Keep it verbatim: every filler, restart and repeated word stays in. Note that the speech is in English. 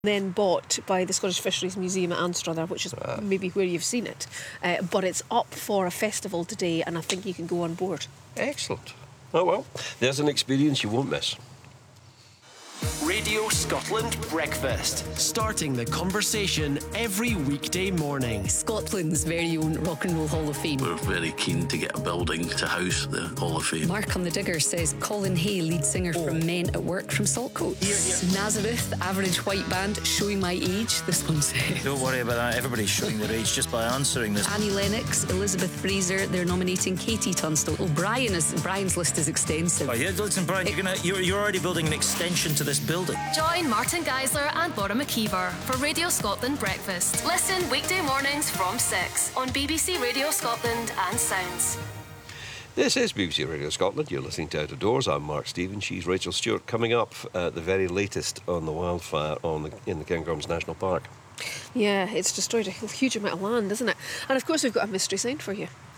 then bought by the Scottish Fisheries Museum at Anstruther, which is uh. maybe where you've seen it. Uh, but it's up for a festival today, and I think you can go on board. Excellent. Oh well, there's an experience you won't miss. Radio Scotland Breakfast. Starting the conversation every weekday morning. Scotland's very own Rock and Roll Hall of Fame. We're very keen to get a building to house the Hall of Fame. Mark on the Digger says Colin Hay, lead singer oh. from Men at Work from Saltcoats. Yeah, yeah. Nazareth, average white band, showing my age, this one says. Don't worry about that, everybody's showing their age just by answering this. Annie Lennox, Elizabeth Fraser, they're nominating Katie Tunstall. Oh, Brian is, Brian's list is extensive. Oh yeah, listen Brian, it, you're, gonna, you're, you're already building an extension to this building. Join Martin Geisler and Laura McKeever for Radio Scotland Breakfast. Listen weekday mornings from six on B B C Radio Scotland and Sounds. This is B B C Radio Scotland. You're listening to Out of Doors. I'm Mark Stephen. She's Rachel Stewart. Coming up, uh, the very latest on the wildfire on the, in the Cairngorms National Park. Yeah, it's destroyed a huge amount of land, isn't it? And of course we've got a mystery sound for you.